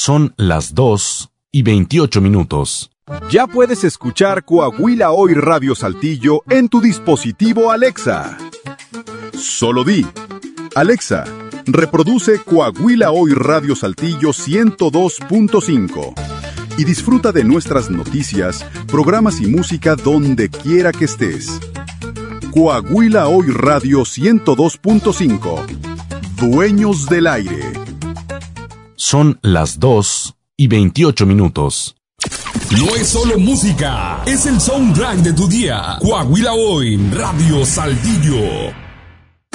Son las 2:28. Ya puedes escuchar Coahuila Hoy Radio Saltillo en tu dispositivo Alexa. Solo di: Alexa, reproduce Coahuila Hoy Radio Saltillo 102.5 y disfruta de nuestras noticias, programas y música donde quiera que estés. Coahuila Hoy Radio 102.5. Dueños del aire. Son las 2:28. No es solo música, es el soundtrack de tu día. Coahuila Hoy Radio Saltillo.